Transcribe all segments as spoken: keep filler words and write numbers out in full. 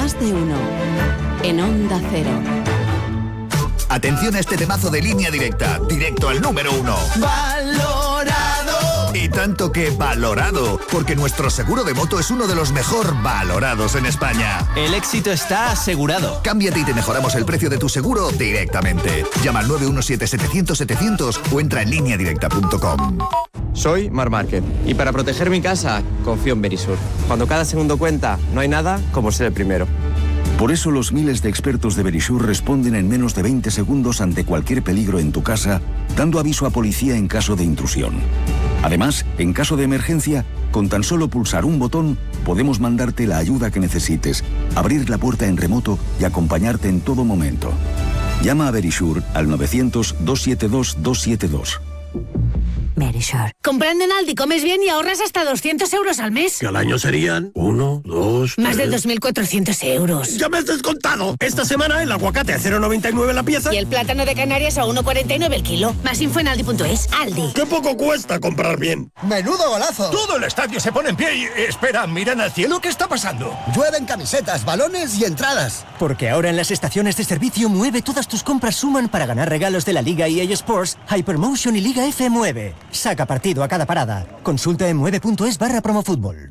Más de uno. En Onda Cero. Atención a este temazo de Línea Directa, directo al número uno. ¡Valorado! Y tanto que valorado, porque nuestro seguro de moto es uno de los mejor valorados en España. El éxito está asegurado. Cámbiate y te mejoramos el precio de tu seguro directamente. Llama al nueve uno siete setecientos setecientos o entra en línea directa punto com. Soy Mar Márquez y para proteger mi casa confío en Verisur. Cuando cada segundo cuenta, no hay nada como ser el primero. Por eso los miles de expertos de Verisur responden en menos de veinte segundos ante cualquier peligro en tu casa, dando aviso a policía en caso de intrusión. Además, en caso de emergencia, con tan solo pulsar un botón, podemos mandarte la ayuda que necesites, abrir la puerta en remoto y acompañarte en todo momento. Llama a Verisur al novecientos, doscientos setenta y dos, doscientos setenta y dos. Verisur. Comprando en Aldi comes bien y ahorras hasta doscientos euros al mes. Que al año serían uno, dos... Más de dos mil cuatrocientos euros. ¡Ya me has descontado! Esta semana el aguacate a cero coma noventa y nueve la pieza. Y el plátano de Canarias a uno coma cuarenta y nueve el kilo. Más info en aldi punto es. Aldi. ¡Qué poco cuesta comprar bien! ¡Menudo golazo! Todo el estadio se pone en pie y... Espera, miran al cielo, ¿qué está pasando? Llueven camisetas, balones y entradas. Porque ahora en las estaciones de servicio Mueve todas tus compras suman para ganar regalos de la Liga E A Sports, Hypermotion y Liga F Mueve. Saca partido a cada parada. Consulta en mueve punto es barra promofútbol.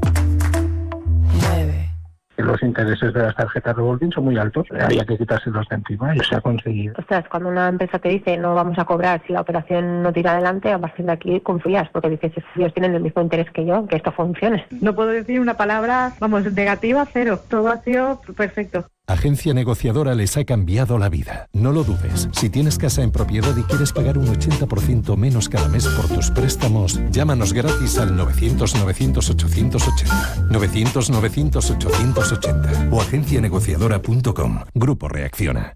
Los intereses de las tarjetas revolving son muy altos, había que quitárselos de encima y se ha conseguido. Ostras, cuando una empresa te dice no vamos a cobrar si la operación no tira adelante, a partir de aquí confías, porque dices, ellos tienen el mismo interés que yo, que esto funcione. No puedo decir una palabra, vamos, negativa, cero. Todo ha sido perfecto. Agencia Negociadora les ha cambiado la vida. No lo dudes. Si tienes casa en propiedad y quieres pagar un ochenta por ciento menos cada mes por tus préstamos, llámanos gratis al novecientos, novecientos, ochocientos ochenta. novecientos, novecientos, ochocientos ochenta. O agencia negociadora punto com. Grupo Reacciona.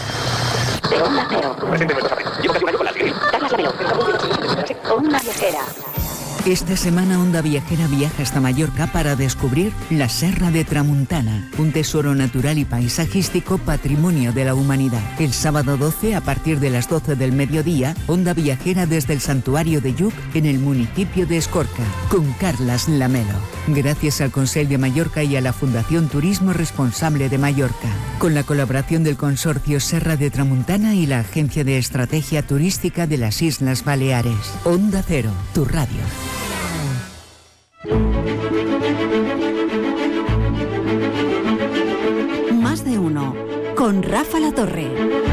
Onda Viajera. Esta semana Onda Viajera viaja hasta Mallorca para descubrir la Serra de Tramuntana, un tesoro natural y paisajístico patrimonio de la humanidad. El sábado doce, a partir de las doce del mediodía, Onda Viajera desde el Santuario de Lluc, en el municipio de Escorca, con Carlas Lamelo. Gracias al Consell de Mallorca y a la Fundación Turismo Responsable de Mallorca, con la colaboración del Consorcio Serra de Tramuntana y la Agencia de Estrategia Turística de las Islas Baleares. Onda Cero, tu radio. Más de uno, con Rafa La Torre.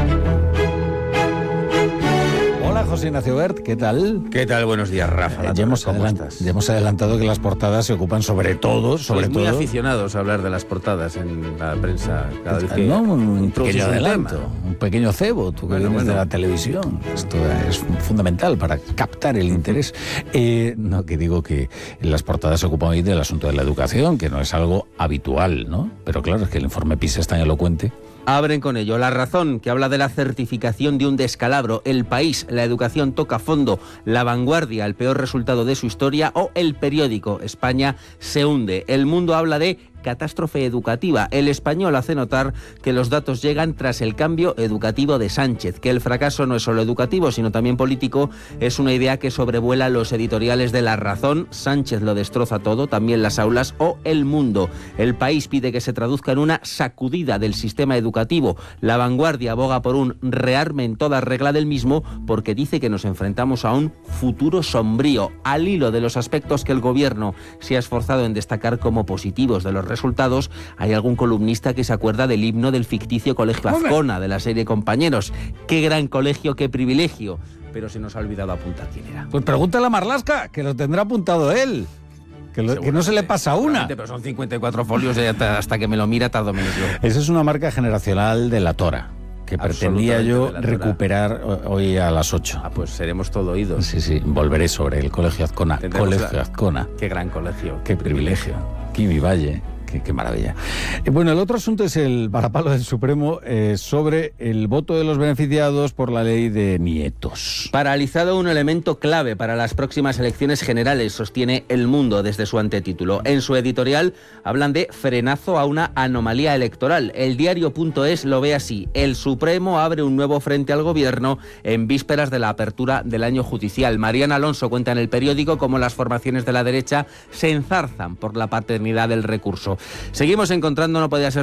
Hola, José Ignacio Bert, ¿qué tal? ¿Qué tal? Buenos días, Rafa. Eh, ya, hemos adelant- ya hemos adelantado que las portadas se ocupan sobre todo, sobre Sois muy todo... aficionados a hablar de las portadas en la prensa cada vez que... No, un pequeño un adelanto, tema. un pequeño cebo, tú que Bueno, vienes bueno. de la televisión. Esto es fundamental para captar el interés. Eh, no, que digo que las portadas se ocupan hoy del asunto de la educación, que no es algo habitual, ¿no? Pero claro, es que el informe PISA es tan elocuente. Abren con ello. La Razón, que habla de la certificación de un descalabro. El País, la educación toca fondo. La Vanguardia, el peor resultado de su historia. O El Periódico, España se hunde. El Mundo habla de catástrofe educativa. El Español hace notar que los datos llegan tras el cambio educativo de Sánchez, que el fracaso no es solo educativo, sino también político. Es una idea que sobrevuela los editoriales de La Razón. Sánchez lo destroza todo, también las aulas. O El Mundo. El País pide que se traduzca en una sacudida del sistema educativo. La Vanguardia aboga por un rearme en toda regla del mismo, porque dice que nos enfrentamos a un futuro sombrío. Al hilo de los aspectos que el gobierno se ha esforzado en destacar como positivos de los resultados, hay algún columnista que se acuerda del himno del ficticio Colegio Azcona, de la serie Compañeros. Qué gran colegio, qué privilegio. Pero se nos ha olvidado apuntar quién era. Pues pregúntale a Marlaska, que lo tendrá apuntado él. Que, lo, que no se le pasa una. Pero son cincuenta y cuatro folios y hasta, hasta que me lo mira tardo menos yo. Esa es una marca generacional de la Tora, que pretendía yo recuperar hoy a las ocho. Ah, pues seremos todo oídos. Sí, sí, volveré sobre el Colegio Azcona. Tendremos Colegio la... Azcona. Qué gran colegio. Qué, qué privilegio. Kimi Valle. Qué, qué maravilla. Eh, bueno, el otro asunto es el varapalo del Supremo eh, sobre el voto de los beneficiados por la ley de nietos. Paralizado un elemento clave para las próximas elecciones generales, sostiene El Mundo desde su antetítulo. En su editorial hablan de frenazo a una anomalía electoral. El diario.es lo ve así. El Supremo abre un nuevo frente al gobierno en vísperas de la apertura del año judicial. Mariana Alonso cuenta en El Periódico cómo las formaciones de la derecha se enzarzan por la paternidad del recurso. Seguimos encontrando, no podía ser